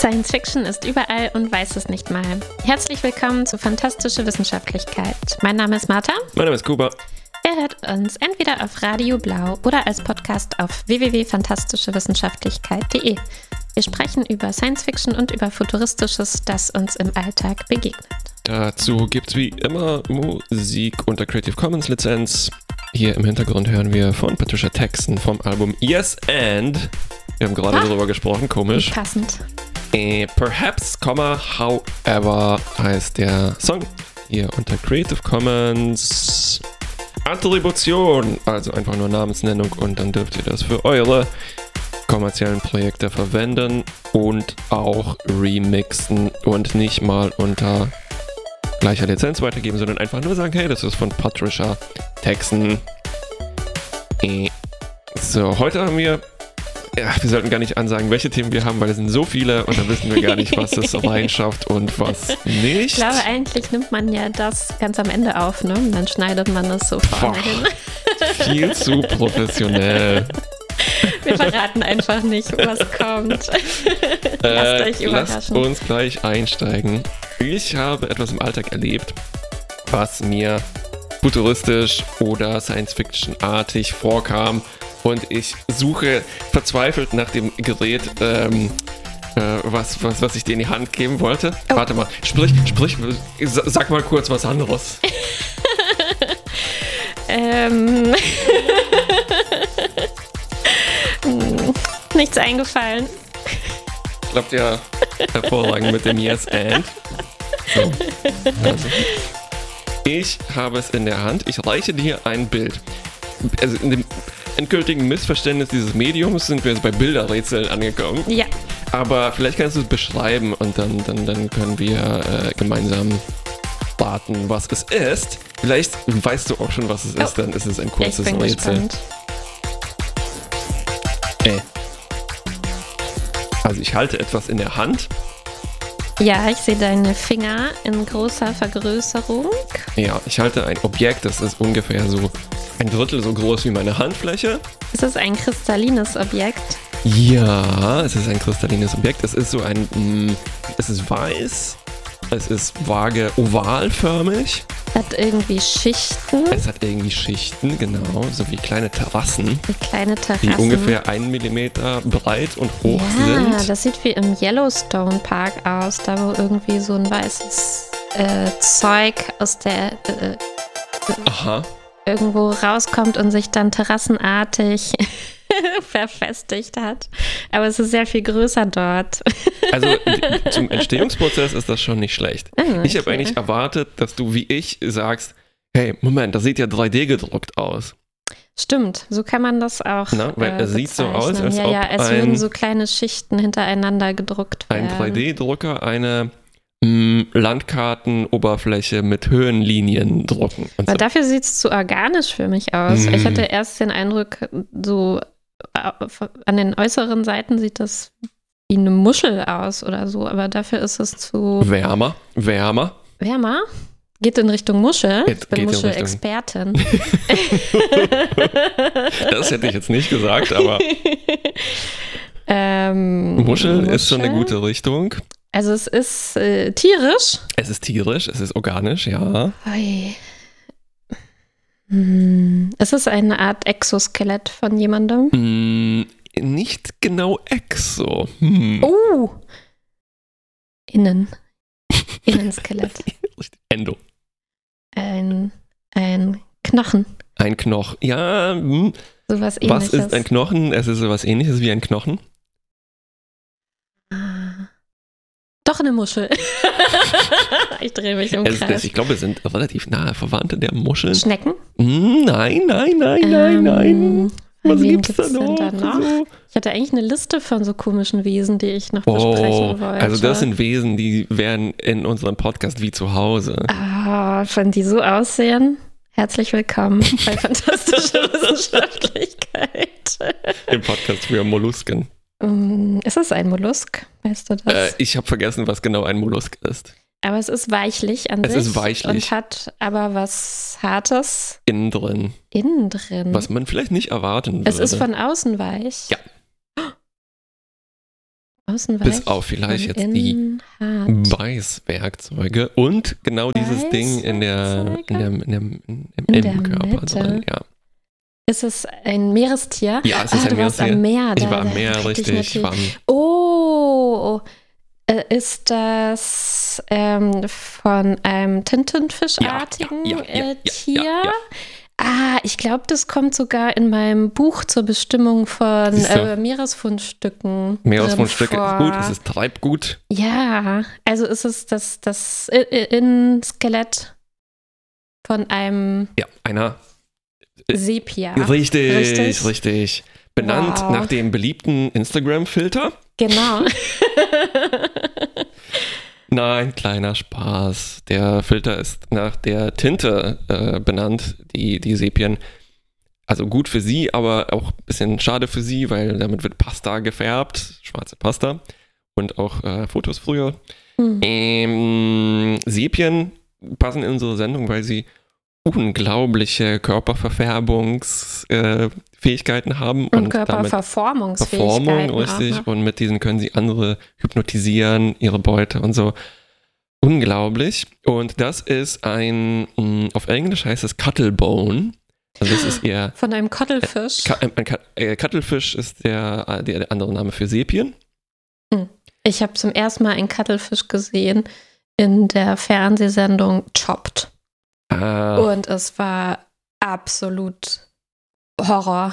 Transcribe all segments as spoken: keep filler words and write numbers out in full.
Science Fiction ist überall und weiß es nicht mal. Herzlich willkommen zu Fantastische Wissenschaftlichkeit. Mein Name ist Martha. Mein Name ist Kuba. Ihr hört uns entweder auf Radio Blau oder als Podcast auf w w w punkt fantastische wissenschaftlichkeit punkt de. Wir sprechen über Science Fiction und über Futuristisches, das uns im Alltag begegnet. Dazu gibt's wie immer Musik unter Creative Commons Lizenz. Hier im Hintergrund hören wir von Patricia Texan vom Album Yes and. Wir haben gerade ah, darüber gesprochen, komisch. Passend. Äh, Perhaps, However heißt der Song. Hier unter Creative Commons Attribution, also einfach nur Namensnennung, und dann dürft ihr das für eure kommerziellen Projekte verwenden und auch remixen und nicht mal unter gleicher Lizenz weitergeben, sondern einfach nur sagen, hey, das ist von Patricia Texan. So, heute haben wir, ja, wir sollten gar nicht ansagen, welche Themen wir haben, weil es sind so viele und dann wissen wir gar nicht, was es reinschafft und was nicht. Ich glaube, eigentlich nimmt man ja das ganz am Ende auf, ne? Und dann schneidet man es so vorne Boah, hin. Viel zu professionell. Wir verraten einfach nicht, was kommt. Lasst äh, euch überraschen. Lasst uns gleich einsteigen. Ich habe etwas im Alltag erlebt, was mir futuristisch oder Science-Fiction-artig vorkam. Und ich suche verzweifelt nach dem Gerät, ähm, äh, was, was, was ich dir in die Hand geben wollte. Oh. Warte mal, sprich, sprich, sag mal kurz was anderes. ähm... Nichts eingefallen. Klappt ja hervorragend mit dem Yes and. So. Also. Ich habe es in der Hand. Ich reiche dir ein Bild. Also in dem endgültigen Missverständnis dieses Mediums sind wir jetzt bei Bilderrätseln angekommen. Ja. Aber vielleicht kannst du es beschreiben und dann, dann, dann können wir äh, gemeinsam raten, was es ist. Vielleicht weißt du auch schon, was es ist, oh. Dann ist es ein kurzes ich bin Rätsel. Gespannt. Ey. Also ich halte etwas in der Hand. Ja, ich sehe deine Finger in großer Vergrößerung. Ja, ich halte ein Objekt, das ist ungefähr so ein Drittel so groß wie meine Handfläche. Ist es ein kristallines Objekt? Ja, es ist ein kristallines Objekt. Es ist so ein, mh, es ist weiß, es ist vage ovalförmig. Es hat irgendwie Schichten. Es hat irgendwie Schichten, genau, so wie kleine Terrassen. Wie kleine Terrassen. Die ungefähr einen Millimeter breit und hoch ja, sind. Ja, das sieht wie im Yellowstone Park aus, da wo irgendwie so ein weißes äh, Zeug aus der äh, Aha. irgendwo rauskommt und sich dann terrassenartig verfestigt hat. Aber es ist sehr viel größer dort. Also zum Entstehungsprozess ist das schon nicht schlecht. Ah, okay. Ich habe eigentlich erwartet, dass du wie ich sagst, hey, Moment, das sieht ja drei D gedruckt aus. Stimmt, so kann man das auch Na, weil äh, es sieht so aus, als ja, ob ja, es ein, würden so kleine Schichten hintereinander gedruckt werden. ein drei D-Drucker eine mh, Landkartenoberfläche mit Höhenlinien drucken. Und Aber so. dafür sieht es zu organisch für mich aus. Mm. Ich hatte erst den Eindruck, so an den äußeren Seiten sieht das wie eine Muschel aus oder so, aber dafür ist es zu Wärmer, wärmer. Wärmer? Geht in Richtung Muschel. Geht, ich bin geht Muschelexpertin. Das hätte ich jetzt nicht gesagt, aber ähm, Muschel, Muschel ist schon eine gute Richtung. Also es ist äh, tierisch. Es ist tierisch, es ist organisch, ja. Oi. Hm. Es ist eine Art Exoskelett von jemandem. Hm, nicht genau exo. Hm. Oh! Innen. Innenskelett. Endo. Ein, ein Knochen. Ein Knochen. Ja, hm. Sowas Ähnliches. Was ist ein Knochen? Es ist sowas Ähnliches wie ein Knochen. Ah. Doch eine Muschel. Ich drehe mich im Es, Kreis. es, ich glaube, es sind relativ nahe Verwandte der Muscheln. Schnecken? Hm, nein, nein, nein, nein, Ähm, nein. Was wen gibt's da gibt's denn noch? da noch? So? Ich hatte eigentlich eine Liste von so komischen Wesen, die ich noch Oh, besprechen wollte. also das sind Wesen, die wären in unserem Podcast wie zu Hause. Ah, von die so aussehen? Herzlich willkommen bei Fantastische Wissenschaftlichkeit. Im Podcast für Mollusken. Um, ist es ein Mollusk? Weißt du das? Äh, ich habe vergessen, was genau ein Mollusk ist. Aber es ist weichlich an Es sich. ist weichlich. Und hat aber was Hartes Innen drin. innen drin. Was man vielleicht nicht erwarten würde. Es ist von außen weich. Ja. Außen weich bis auf vielleicht und jetzt die innen hart. Beißwerkzeuge und genau dieses Ding in der, in der, in der, im In der Innenkörper Mitte. drin. Ja. Ist es ein Meerestier? Ja, es ist ah, ein du warst Meerestier. am Meer. Ich da- war am da Meer, frag ich richtig. Ich war natürlich- am, Oh, äh, ist das ähm, von einem Tintenfischartigen Ja, ja, ja, ja, äh, ja, Tier? ja, ja. Ah, ich glaube, das kommt sogar in meinem Buch zur Bestimmung von Siehst du? äh, Meeresfundstücken. Meeresfundstücke drin ist vor. gut, es ist Treibgut. Ja, also ist es das, das I- I- Innenskelett von einem Ja, einer. Äh, Sepia. Richtig, richtig, Richtig? Benannt Wow. nach dem beliebten Instagram-Filter. Genau. Nein, kleiner Spaß. Der Filter ist nach der Tinte äh, benannt, die, die Sepien. Also gut für sie, aber auch ein bisschen schade für sie, weil damit wird Pasta gefärbt, schwarze Pasta und auch äh, Fotos früher. Hm. Ähm, Sepien passen in unsere Sendung, weil sie unglaubliche Körperverfärbungsfähigkeiten äh, Fähigkeiten haben Und, damit Körperverformungsfähigkeiten. Verformung, auch richtig. noch. Und mit diesen können sie andere hypnotisieren, ihre Beute und so. Unglaublich. Und das ist ein, mh, auf Englisch heißt es Cuttlebone. Also das ist eher, Von einem Kottelfisch. Ka- ein Ka- äh, Cuttlefisch ist der, äh, der, der andere Name für Sepien. Ich habe zum ersten Mal einen Cuttlefisch gesehen in der Fernsehsendung Chopped. Ah, Und es war absolut Horror.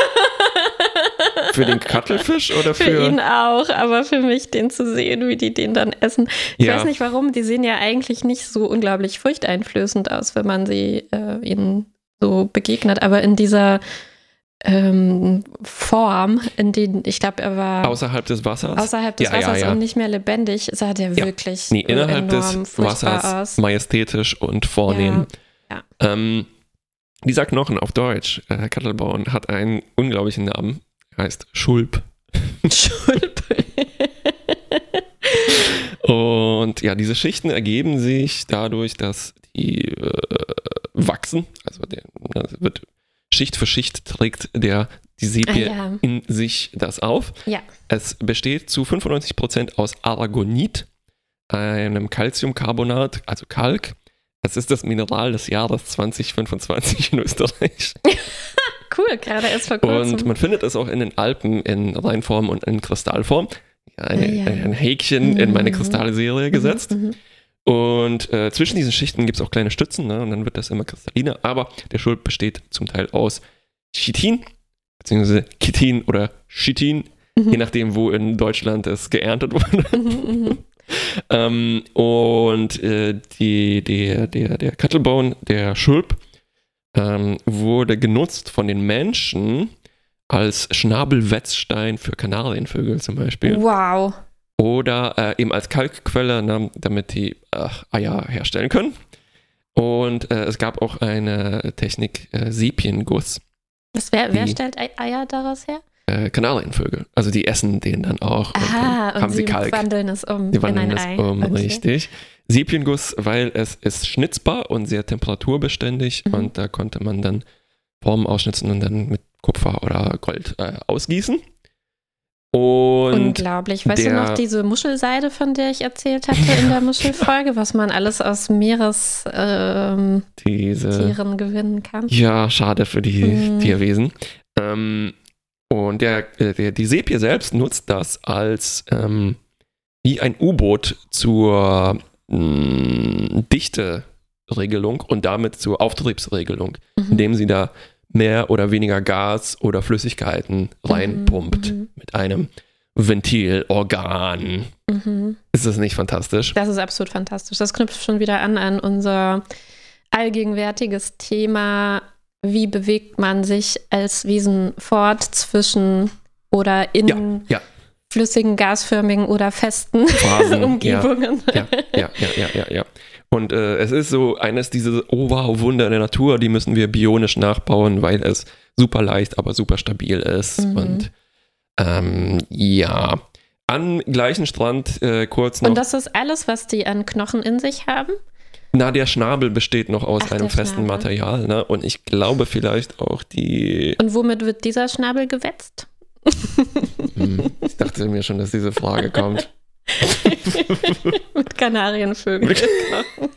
für den Cuttlefisch oder für... Für ihn auch, aber für mich den zu sehen, wie die den dann essen. Ich Ja. weiß nicht warum, die sehen ja eigentlich nicht so unglaublich furchteinflößend aus, wenn man sie äh, ihnen so begegnet. Aber in dieser ähm, Form, in die, ich glaube, er war Außerhalb des Wassers? außerhalb des Ja, ja, Wassers ja. und nicht mehr lebendig, sah der Ja. wirklich Nee, innerhalb enorm des furchtbar Wassers aus. majestätisch und vornehm. Ja, Ähm, dieser Knochen auf Deutsch, äh, Cuttlebone, hat einen unglaublichen Namen. Er heißt Schulp. Schulp. Und ja, diese Schichten ergeben sich dadurch, dass die äh, wachsen. Also der, das wird Schicht für Schicht trägt der, die Sepie Ah, ja. in sich das auf. Ja. Es besteht zu fünfundneunzig Prozent aus Aragonit, einem Calciumcarbonat, also Kalk. Es ist das Mineral des Jahres zwanzig fünfundzwanzig in Österreich. Cool, gerade erst vor kurzem. Und man findet es auch in den Alpen in Reinform und in Kristallform. Ja, eine, Ah, ja. ein Häkchen in meine Mhm. Kristallserie gesetzt. Mhm, mhm. Und äh, zwischen diesen Schichten gibt es auch kleine Stützen, ne? Und dann wird das immer kristalliner. Aber der Schulp besteht zum Teil aus Chitin, beziehungsweise Chitin oder Chitin, Mhm. je nachdem, wo in Deutschland es geerntet wurde. Mhm, mhm. ähm, und äh, die, der, der, der Cuttlebone, der Schulp, ähm, wurde genutzt von den Menschen als Schnabelwetzstein für Kanarienvögel zum Beispiel. Wow. Oder äh, eben als Kalkquelle, ne, damit die äh, Eier herstellen können. Und äh, es gab auch eine Technik, äh, Sepienguss, Was, wer, wer Die- stellt Ei- Eier daraus her? äh, Kanarienvögel. Also die essen den dann auch. Und Ah, dann und haben sie sie Kalk. wandeln es um Die wandeln in ein das Ei. um, Okay. richtig. Sepienguss, weil es ist schnitzbar und sehr temperaturbeständig Mhm. und da konnte man dann Formen ausschnitzen und dann mit Kupfer oder Gold äh, ausgießen. Und Unglaublich. Weißt du der- noch diese Muschelseide, von der ich erzählt hatte in der Muschelfolge, was man alles aus Meerestieren ähm, diese Tieren gewinnen kann? Ja, schade für die Mhm. Tierwesen. Ähm, und der, äh, der, die Sepie selbst nutzt das als ähm, wie ein U-Boot zur mh, Dichteregelung und damit zur Auftriebsregelung, Mhm. indem sie da mehr oder weniger Gas oder Flüssigkeiten reinpumpt Mhm. mit einem Ventilorgan. Mhm. Ist das nicht fantastisch? Das ist absolut fantastisch. Das knüpft schon wieder an an unser allgegenwärtiges Thema, wie bewegt man sich als Wesen fort zwischen oder in Ja, ja. flüssigen, gasförmigen oder festen Phasen, Umgebungen. Ja, ja, ja, ja, ja, ja. Und äh, es ist so eines dieser, oh wow, Wunder der Natur, die müssen wir bionisch nachbauen, weil es super leicht, aber super stabil ist. Mhm. Und ähm, ja, am gleichen Strand äh, kurz noch, Und das ist alles, was die an Knochen in sich haben? na, der Schnabel besteht noch aus Ach, einem der festen Schnabel. Material, ne? Und ich glaube vielleicht auch die, Und womit wird dieser Schnabel gewetzt? Hm, ich dachte mir schon, dass diese Frage kommt. Mit Kanarienvögeln.